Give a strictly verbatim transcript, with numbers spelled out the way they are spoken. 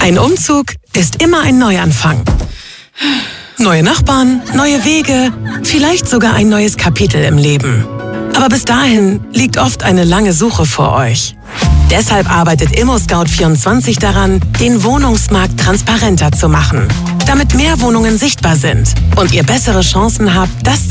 Ein Umzug ist immer ein Neuanfang. Neue Nachbarn, neue Wege, vielleicht sogar ein neues Kapitel im Leben. Aber bis dahin liegt oft eine lange Suche vor euch. Deshalb arbeitet ImmoScout vierundzwanzig daran, den Wohnungsmarkt transparenter zu machen, damit mehr Wohnungen sichtbar sind und ihr bessere Chancen habt, das